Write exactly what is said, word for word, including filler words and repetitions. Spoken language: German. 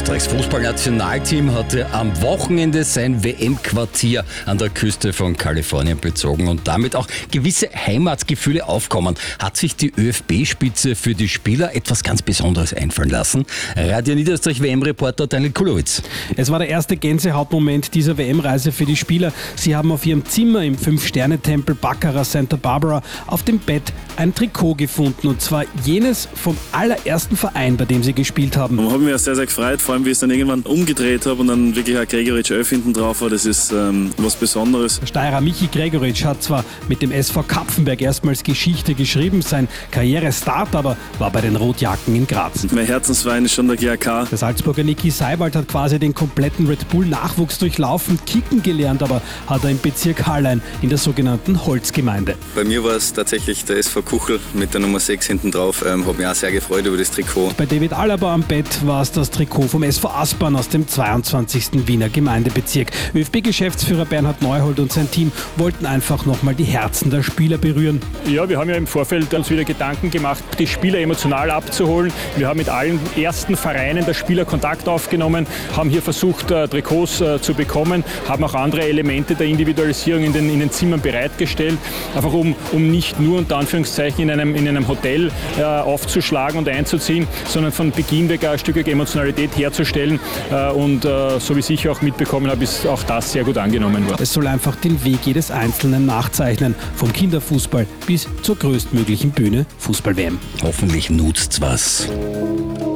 Österreichs Fußballnationalteam hatte am Wochenende sein W M-Quartier an der Küste von Kalifornien bezogen und damit auch gewisse Heimatgefühle aufkommen. Hat sich die ÖFB-Spitze für die Spieler etwas ganz Besonderes einfallen lassen? Radio Niederösterreich W M-Reporter Daniel Kulowitz. Es war der erste Gänsehautmoment dieser W M-Reise für die Spieler. Sie haben auf ihrem Zimmer im Fünf-Sterne-Tempel Baccarat Santa Barbara auf dem Bett ein Trikot gefunden, und zwar jenes vom allerersten Verein, bei dem sie gespielt haben. Ich habe mich sehr, sehr gefreut, vor allem wie ich es dann irgendwann umgedreht habe und dann wirklich ein Gregoritsch Öff hinten drauf war. Das ist ähm, was Besonderes. Der Steirer Michi Gregoritsch hat zwar mit dem S V Kapfenberg erstmals Geschichte geschrieben, sein Karrierestart aber war bei den Rotjacken in Graz. Mein Herzensverein ist schon der G A K. Der Salzburger Niki Seiwald hat quasi den kompletten Red Bull-Nachwuchs durchlaufen, kicken gelernt, aber hat er im Bezirk Hallein in der sogenannten Holzgemeinde. Bei mir war es tatsächlich der S V Kuchel mit der Nummer sechs hinten drauf. Ähm, habe mich auch sehr gefreut über das Trikot. Bei David Alaba am Bett war es das Trikot vom S V Aspern aus dem zweiundzwanzigsten Wiener Gemeindebezirk. ÖFB-Geschäftsführer Bernhard Neuhold und sein Team wollten einfach nochmal die Herzen der Spieler berühren. Ja, wir haben ja im Vorfeld uns wieder Gedanken gemacht, die Spieler emotional abzuholen. Wir haben mit allen ersten Vereinen der Spieler Kontakt aufgenommen, haben hier versucht, äh, Trikots äh, zu bekommen, haben auch andere Elemente der Individualisierung in den, in den Zimmern bereitgestellt, einfach um, um nicht nur unter Anführungszeichen in einem, in einem Hotel äh, aufzuschlagen und einzuziehen, sondern von Beginn weg ein Stück Emotionalität herzustellen. Äh, und äh, so wie ich auch mitbekommen habe, ist auch das sehr gut angenommen worden. Es soll einfach den Weg jedes Einzelnen nachzeichnen, vom Kinderfußball bis zur größtmöglichen Bühne Fußball-W M. Hoffentlich nutzt was.